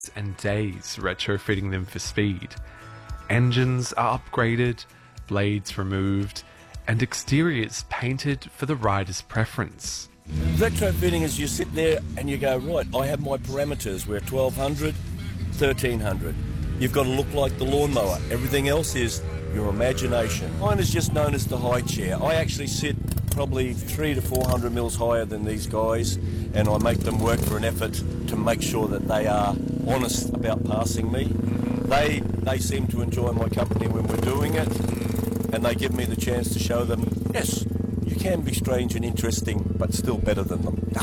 and days retrofitting them for speed. Engines are upgraded, blades removed, and exteriors painted for the rider's preference. Retrofitting is you sit there and you go, right, I have my parameters. We're 1200, 1300. You've got to look like the lawnmower. Everything else is your imagination. Mine is just known as the high chair. I actually sit probably 300 to 400 mils higher than these guys, and I make them work for an effort to make sure that they are honest about passing me. They seem to enjoy my company when we're doing it, and they give me the chance to show them, yes, you can be strange and interesting, but still better than them.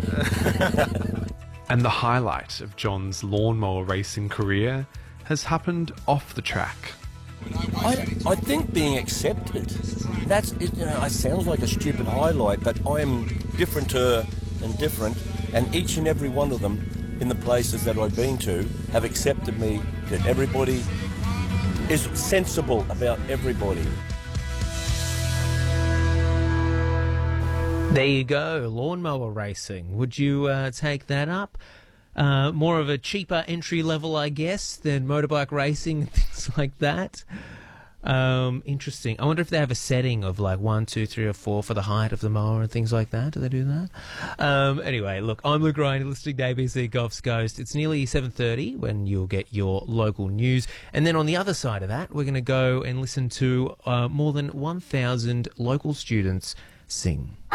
And the highlight of John's lawnmower racing career has happened off the track. I think being accepted, that's it. You know, it sounds like a stupid highlight, but I am different and each and every one of them in the places that I've been to have accepted me, that everybody is sensible about everybody. There you go, lawnmower racing. Would you take that up? More of a cheaper entry level, I guess, than motorbike racing and things like that. Interesting. I wonder if they have a setting of like 1, 2, 3 or 4 for the height of the mower and things like that. Do they do that? Anyway, look, I'm Luke Ryan, you're listening to ABC Gulf's Coast. It's nearly 7:30 when you'll get your local news. And then on the other side of that, we're going to go and listen to more than 1,000 local students sing.